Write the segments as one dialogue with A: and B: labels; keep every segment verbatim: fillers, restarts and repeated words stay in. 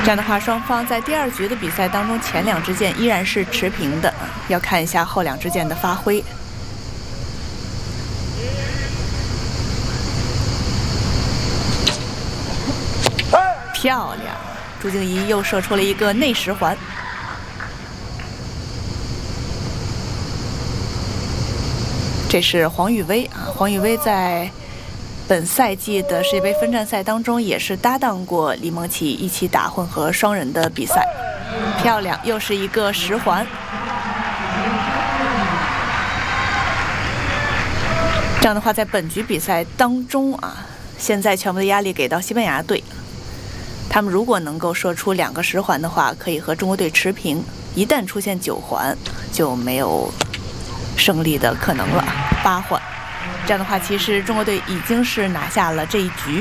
A: 这样的话，双方在第二局的比赛当中，前两支箭依然是持平的，要看一下后两支箭的发挥。漂亮，朱静怡又射出了一个内十环。这是黄雨薇啊，黄雨薇在本赛季的世界杯分站赛当中也是搭档过李梦琪一起打混合双人的比赛。漂亮，又是一个十环。这样的话，在本局比赛当中啊，现在全部的压力给到西班牙队。他们如果能够射出两个十环的话，可以和中国队持平。一旦出现九环，就没有胜利的可能了。八环，这样的话，其实中国队已经是拿下了这一局。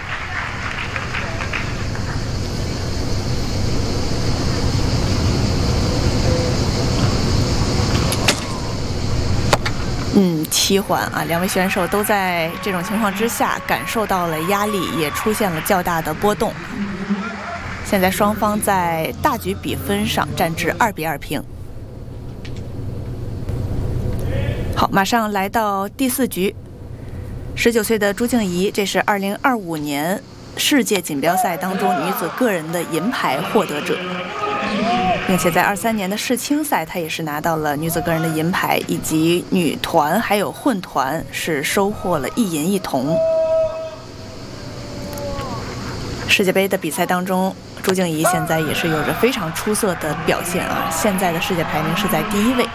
A: 嗯，七环啊，两位选手都在这种情况之下感受到了压力，也出现了较大的波动。现在双方在大局比分上战至二比二平。好，马上来到第四局。十九岁的朱静怡，这是二零二五年世界锦标赛当中女子个人的银牌获得者，并且在二三年的世青赛，她也是拿到了女子个人的银牌，以及女团还有混团是收获了一银一铜。世界杯的比赛当中，朱静怡现在也是有着非常出色的表现啊！现在的世界排名是在第一位。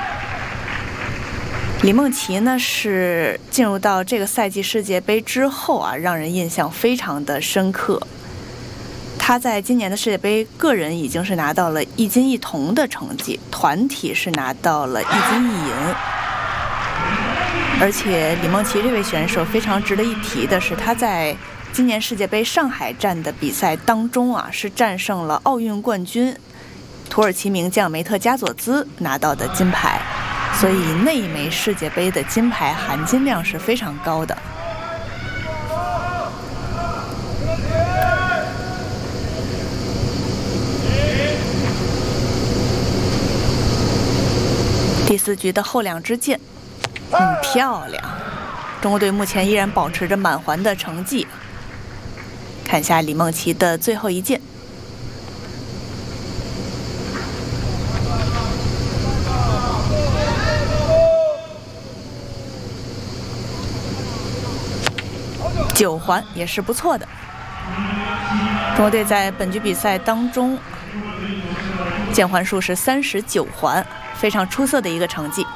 A: 李梦琪呢是进入到这个赛季世界杯之后啊，让人印象非常的深刻。她在今年的世界杯个人已经是拿到了一金一铜的成绩，团体是拿到了一金一银。而且李梦琪这位选手非常值得一提的是，她在今年世界杯上海站的比赛当中啊，是战胜了奥运冠军土耳其名将梅特加佐兹拿到的金牌，所以那一枚世界杯的金牌含金量是非常高的。第四局的后两支箭，嗯，漂亮！中国队目前依然保持着满环的成绩。看一下李梦琪的最后一箭，九环也是不错的。中国队在本局比赛当中，箭环数是三十九环，非常出色的一个成绩。